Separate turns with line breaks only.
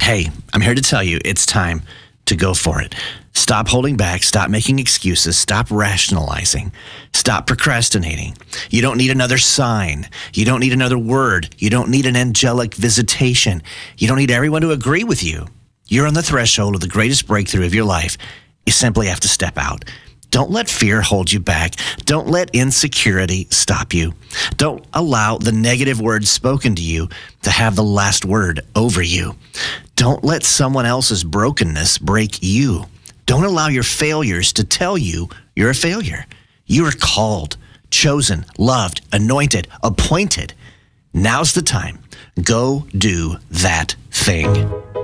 Hey, I'm here to tell you it's time to go for it. Stop holding back. Stop making excuses. Stop rationalizing. Stop procrastinating. You don't need another sign. You don't need another word. You don't need an angelic visitation. You don't need everyone to agree with you. You're on the threshold of the greatest breakthrough of your life. You simply have to step out. Don't let fear hold you back. Don't let insecurity stop you. Don't allow the negative words spoken to you to have the last word over you. Don't let someone else's brokenness break you. Don't allow your failures to tell you you're a failure. You are called, chosen, loved, anointed, appointed. Now's the time. Go do that thing.